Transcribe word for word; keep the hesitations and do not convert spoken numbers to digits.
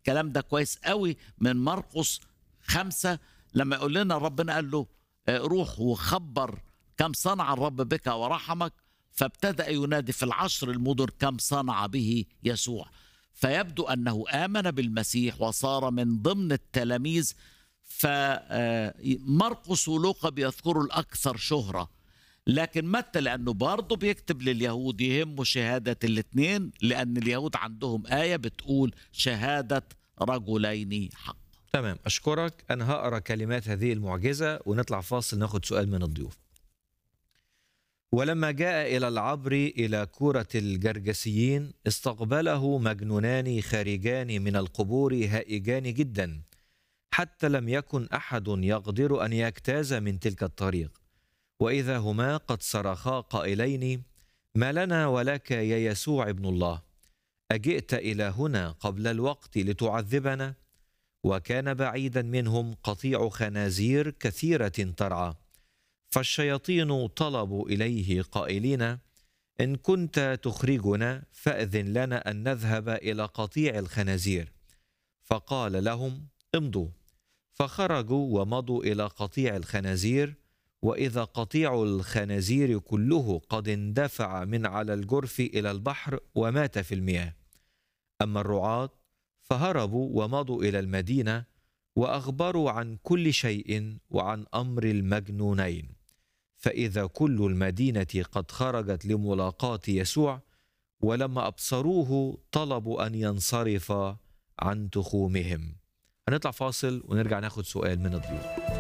الكلام ده كويس قوي من مرقس خمسة، لما يقول لنا ربنا قال له آه، روح وخبر كم صنع الرب بك ورحمك، فابتدأ ينادي في العشر المدن كم صنع به يسوع. فيبدو أنه آمن بالمسيح وصار من ضمن التلاميذ. فمرقس ولوقا بيذكروا الأكثر شهرة، لكن متى لأنه برضه بيكتب لليهود يهمه شهادة الاثنين، لأن اليهود عندهم آية بتقول شهادة رجلين حق. تمام، أشكرك. أنا هقرأ كلمات هذه المعجزة ونطلع فاصل ناخد سؤال من الضيوف. ولما جاء إلى العبر إلى كورة الجرجسيين استقبله مجنونان خارجان من القبور هائجان جدا، حتى لم يكن أحد يقدر أن يجتاز من تلك الطريق، وإذا هما قد صرخا قائلين: ما لنا ولك يا يسوع ابن الله؟ أجئت إلى هنا قبل الوقت لتعذبنا؟ وكان بعيدا منهم قطيع خنازير كثيرة ترعى. فالشياطين طلبوا إليه قائلين: إن كنت تخرجنا فأذن لنا أن نذهب إلى قطيع الخنازير. فقال لهم: امضوا. فخرجوا ومضوا إلى قطيع الخنازير، وإذا قطيع الخنازير كله قد اندفع من على الجرف إلى البحر ومات في المياه. أما الرعاة فهربوا ومضوا إلى المدينة وأخبروا عن كل شيء وعن أمر المجنونين. فإذا كل المدينة قد خرجت لملاقاة يسوع، ولما أبصروه طلبوا أن ينصرف عن تخومهم. هنطلع فاصل ونرجع ناخد سؤال من الضيوف.